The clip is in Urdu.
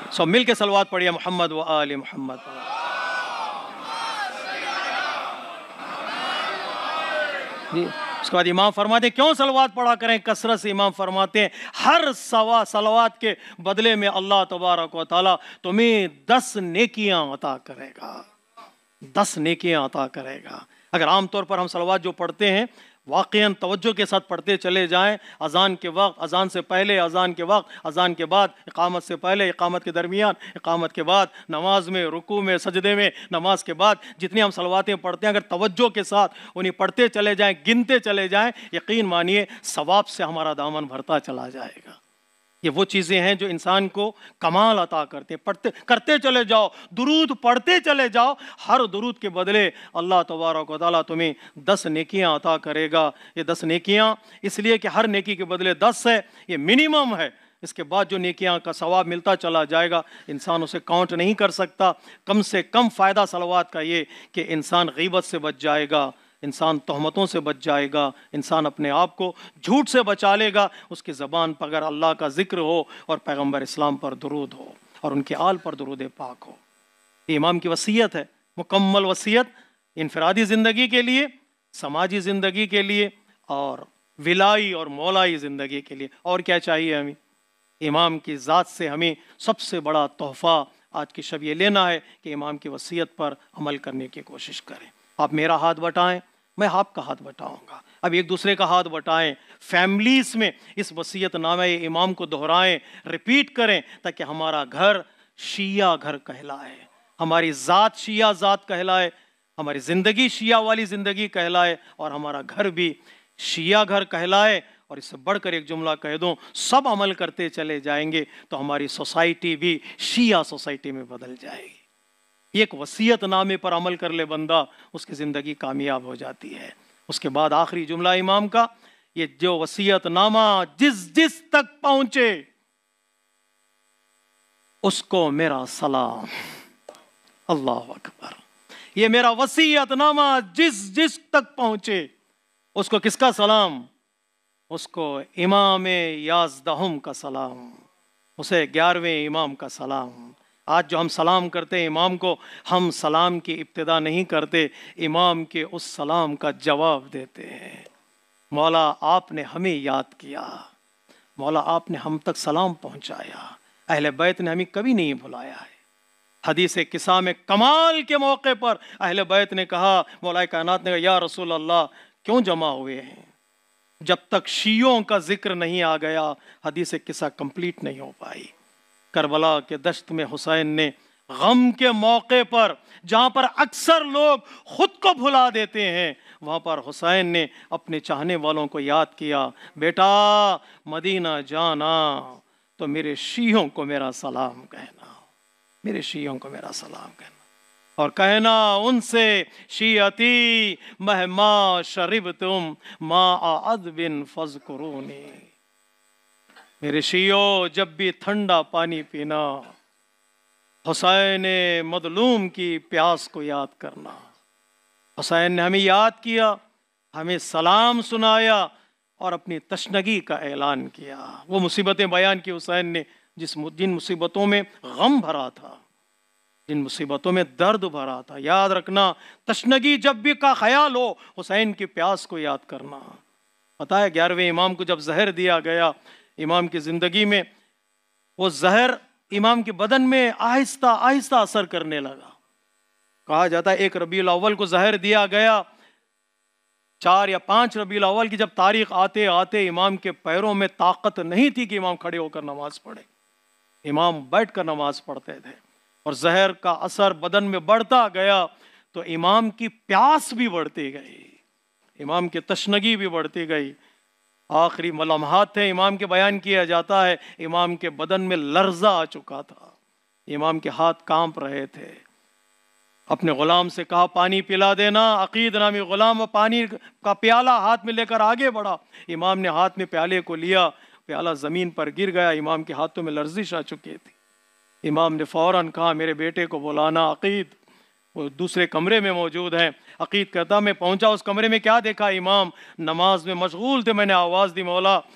سب مل کے صلوات پڑھیے محمد و آل محمد. جی اس کے بعد امام فرماتے ہیں کیوں صلوات پڑھا کریں کثرت سے. امام فرماتے ہیں ہر صلوات کے بدلے میں اللہ تبارک و تعالیٰ تمہیں 10 نیکیاں عطا کرے گا. 10 نیکیاں عطا کرے گا. اگر عام طور پر ہم صلوات جو پڑھتے ہیں واقعاً توجہ کے ساتھ پڑھتے چلے جائیں، اذان کے وقت، اذان سے پہلے، اذان کے وقت، اذان کے بعد، اقامت سے پہلے، اقامت کے درمیان، اقامت کے بعد، نماز میں، رکوع میں، سجدے میں، نماز کے بعد، جتنی ہم صلواتیں پڑھتے ہیں اگر توجہ کے ساتھ انہیں پڑھتے چلے جائیں، گنتے چلے جائیں، یقین مانیے ثواب سے ہمارا دامن بھرتا چلا جائے گا. یہ وہ چیزیں ہیں جو انسان کو کمال عطا کرتے ہیں. کرتے چلے جاؤ، درود پڑھتے چلے جاؤ، ہر درود کے بدلے اللہ تبارک و تعالیٰ تمہیں 10 نیکیاں عطا کرے گا. یہ 10 نیکیاں اس لیے کہ ہر نیکی کے بدلے 10 ہے، یہ منیمم ہے. اس کے بعد جو نیکیاں کا ثواب ملتا چلا جائے گا انسان اسے کاؤنٹ نہیں کر سکتا. کم سے کم فائدہ صلوات کا یہ کہ انسان غیبت سے بچ جائے گا، انسان تہمتوں سے بچ جائے گا، انسان اپنے آپ کو جھوٹ سے بچا لے گا. اس کی زبان پر اگر اللہ کا ذکر ہو اور پیغمبر اسلام پر درود ہو اور ان کے آل پر درود پاک ہو. یہ امام کی وصیت ہے، مکمل وصیت انفرادی زندگی کے لیے، سماجی زندگی کے لیے اور ولائی اور مولائی زندگی کے لیے. اور کیا چاہیے ہمیں؟ امام کی ذات سے ہمیں سب سے بڑا تحفہ آج کی شب یہ لینا ہے کہ امام کی وصیت پر عمل کرنے کی کوشش کریں. آپ میرا ہاتھ بٹائیں، میں آپ کا ہاتھ بٹاؤں گا. اب ایک دوسرے کا ہاتھ بٹائیں، فیملیز میں اس وصیت نامہ امام کو دہرائیں، ریپیٹ کریں تاکہ ہمارا گھر شیعہ گھر کہلائے، ہماری ذات شیعہ ذات کہلائے، ہماری زندگی شیعہ والی زندگی کہلائے اور ہمارا گھر بھی شیعہ گھر کہلائے. اور اس سے بڑھ کر ایک جملہ کہہ دوں، سب عمل کرتے چلے جائیں گے تو ہماری سوسائٹی بھی شیعہ سوسائٹی میں بدل جائے گی. ایک وصیت نامے پر عمل کر لے بندہ، اس کی زندگی کامیاب ہو جاتی ہے. اس کے بعد آخری جملہ امام کا، یہ جو وصیت نامہ جس جس تک پہنچے اس کو میرا سلام. اللہ اکبر. یہ میرا وصیت نامہ جس جس تک پہنچے اس کو کس کا سلام؟ اس کو امام یازدہم کا سلام، اسے 11ویں امام کا سلام. آج جو ہم سلام کرتے ہیں امام کو، ہم سلام کی ابتدا نہیں کرتے، امام کے اس سلام کا جواب دیتے ہیں. مولا آپ نے ہمیں یاد کیا، مولا آپ نے ہم تک سلام پہنچایا، اہل بیت نے ہمیں کبھی نہیں بھلایا ہے. حدیث قصہ میں کمال کے موقع پر اہل بیت نے کہا، مولا کائنات نے کہا یا رسول اللہ کیوں جمع ہوئے ہیں؟ جب تک شیعوں کا ذکر نہیں آ گیا حدیث قصہ کمپلیٹ نہیں ہو پائی. کربلا کے دشت میں حسین نے غم کے موقع پر، جہاں پر اکثر لوگ خود کو بھلا دیتے ہیں، وہاں پر حسین نے اپنے چاہنے والوں کو یاد کیا، بیٹا مدینہ جانا تو میرے شیعوں کو میرا سلام کہنا، میرے شیعوں کو میرا سلام کہنا، اور کہنا ان سے شیعتی مہما شربتم ماء عذب فاذکرونی. میرے شیعوں جب بھی ٹھنڈا پانی پینا حسین مظلوم کی پیاس کو یاد کرنا. حسین نے ہمیں یاد کیا، ہمیں سلام سنایا اور اپنی تشنگی کا اعلان کیا. وہ مصیبتیں بیان کی حسین نے جن مصیبتوں میں غم بھرا تھا، جن مصیبتوں میں درد بھرا تھا. یاد رکھنا، تشنگی جب بھی کا خیال ہو حسین کی پیاس کو یاد کرنا. پتہ ہے 11ویں امام کو جب زہر دیا گیا امام کی زندگی میں، وہ زہر امام کے بدن میں آہستہ آہستہ اثر کرنے لگا. کہا جاتا ہے 1 ربیع الاول کو زہر دیا گیا، 4 یا 5 ربیع الاول کی جب تاریخ آتے آتے امام کے پیروں میں طاقت نہیں تھی کہ امام کھڑے ہو کر نماز پڑھے. امام بیٹھ کر نماز پڑھتے تھے اور زہر کا اثر بدن میں بڑھتا گیا تو امام کی پیاس بھی بڑھتی گئی، امام کی تشنگی بھی بڑھتی گئی. آخری لمحات تھے امام کے، بیان کیا جاتا ہے امام کے بدن میں لرزہ آ چکا تھا، امام کے ہاتھ کانپ رہے تھے. اپنے غلام سے کہا پانی پلا دینا. عقید نامی غلام پانی کا پیالہ ہاتھ میں لے کر آگے بڑھا. امام نے ہاتھ میں پیالے کو لیا، پیالہ زمین پر گر گیا، امام کے ہاتھوں میں لرزش آ چکی تھی. امام نے فوراً کہا میرے بیٹے کو بلانا. عقید وہ دوسرے کمرے میں موجود ہیں. عقید کہتا میں پہنچا اس کمرے میں، کیا دیکھا؟ امام نماز میں مشغول تھے. میں نے آواز دی مولا